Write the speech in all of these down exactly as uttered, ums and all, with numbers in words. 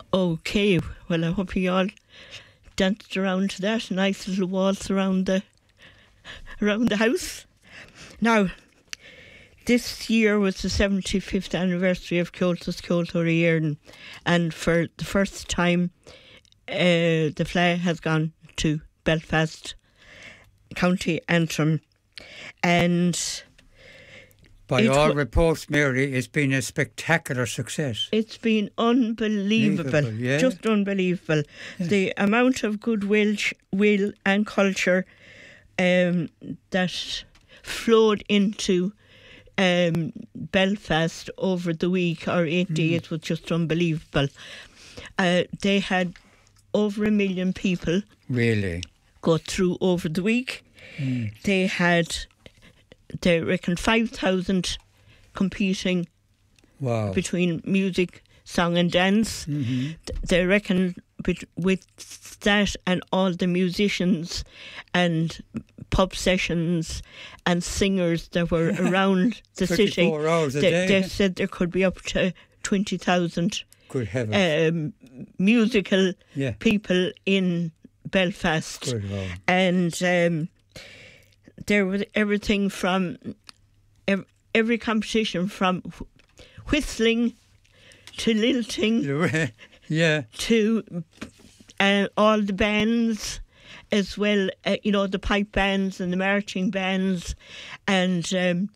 Okay, well, I hope you all danced around to that. Nice little waltz around the around the house. Now, this year was the seventy-fifth anniversary of Ceoltas Ceoltóirí Éireann, and for the first time, uh, the flag has gone to Belfast County Antrim, and by it all w- reports, Mary, it's been a spectacular success. It's been unbelievable, Unbelievable, yeah. just unbelievable. Yeah. The amount of goodwill will and culture um, that flowed into um, Belfast over the week or eight mm. days was just unbelievable. Uh, they had over a million people really go through over the week. Mm. They had, they reckon, five thousand competing wow. between music, song and dance. Mm-hmm. They reckon with that and all the musicians and pub sessions and singers that were around the city, hours a they, day. they said there could be up to twenty thousand Good heavens. Um, musical yeah. people in Belfast. Good Lord. And um, there was everything from every, every competition from whistling to lilting yeah. to uh, all the bands as well, uh, you know, the pipe bands and the marching bands, and um,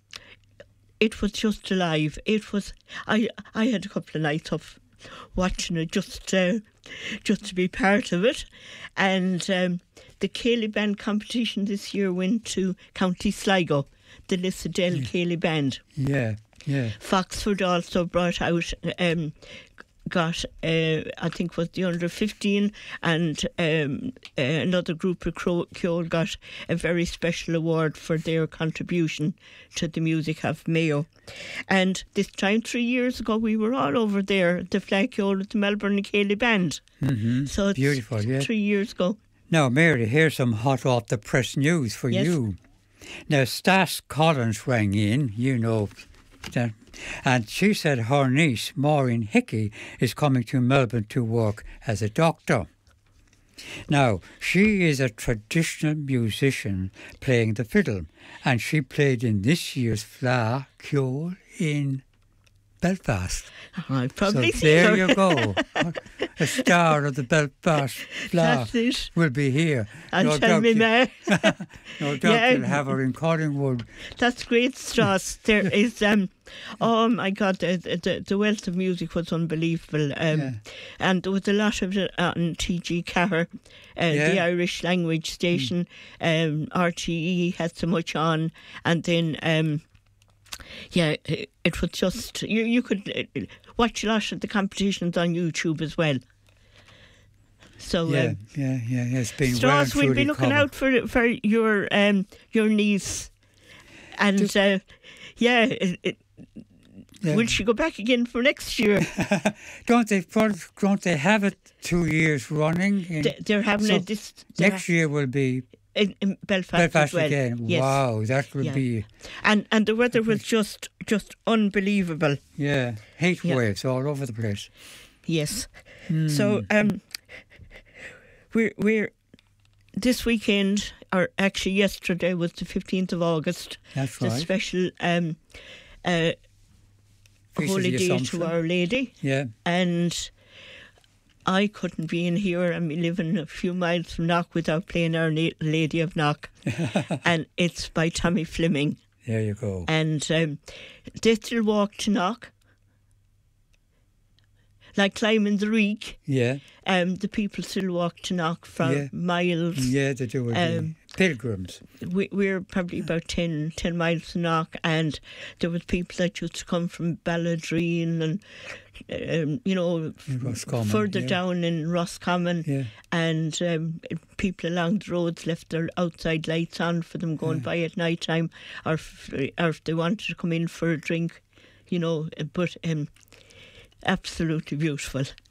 it was just alive. It was, I I had a couple of nights of watching it just uh, just to be part of it, and um, the Ceilidh Band competition this year went to County Sligo, the Lissadell yeah. Ceilidh Band. Yeah, yeah. Foxford also brought out, um, got, uh, I think was the under fifteen, and um, uh, another group of Ceol got a very special award for their contribution to the music of Mayo. And this time, three years ago, we were all over there, the Flag Ceol at the Melbourne Ceilidh Band. Mm-hmm. So it's beautiful, yeah. three years ago. Now, Mary, here's some hot off the press news for yes. you. Now, Stas Collins rang in, you know, and she said her niece, Maureen Hickey, is coming to Melbourne to work as a doctor. Now, she is a traditional musician playing the fiddle, and she played in this year's Fleadh Cheoil in Belfast. I've probably so seen there her. you go. A star of the Belfast Fleadh will be here. And no tell me, Ma. No doubt yeah. you'll have her in Collingwood. That's great, Strauss. There is, um, oh my God, the, the, the wealth of music was unbelievable. Um, yeah. And there was a lot of it on T G Cahir, uh, yeah. the Irish language station. Mm. Um, R T E had so much on. And then, um, yeah, it, it was just, you, you could watch a lot of the competitions on YouTube as well. So yeah, um, yeah, yeah, yeah, it's been Strauss, well we'll be looking covered. out for for your um your niece, and Just, uh, yeah, it, it, yeah, will she go back again for next year? don't they? Don't they have it two years running? In, they, they're having so a this next year will be in, in Belfast, Belfast as well. again. Yes. Wow, that would yeah. be. And and the weather was just just unbelievable. Yeah, heat yeah. waves all over the place. Yes. Mm. So um. We're, we're this weekend, or actually yesterday was the fifteenth of August. That's the right. special um, uh, holy day to Our Lady. Yeah. And I couldn't be in here. I'm living a few miles from Knock without playing Our Lady of Knock. And it's by Tommy Fleming. There you go. And um, they still walk to Knock. Like climbing the Reek, yeah. Um, the people still walk to Knock from yeah. miles. Yeah, they do. Um, pilgrims. We, we're probably about ten, ten miles to Knock, and there was people that used to come from Balladreen and, um, you know, Roscommon, further yeah. down in Roscommon, yeah. and um, people along the roads left their outside lights on for them going yeah. by at night time, or if, or if they wanted to come in for a drink, you know, but... Um, absolutely beautiful.